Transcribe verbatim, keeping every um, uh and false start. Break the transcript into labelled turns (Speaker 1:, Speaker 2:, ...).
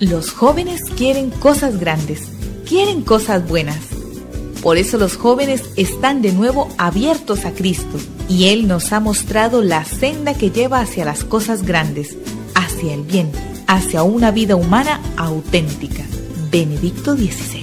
Speaker 1: Los jóvenes quieren cosas grandes, quieren cosas buenas. Por eso los jóvenes están de nuevo abiertos a Cristo y Él nos ha mostrado la senda que lleva hacia las cosas grandes, hacia el bien, hacia una vida humana auténtica. Benedicto dieciséis.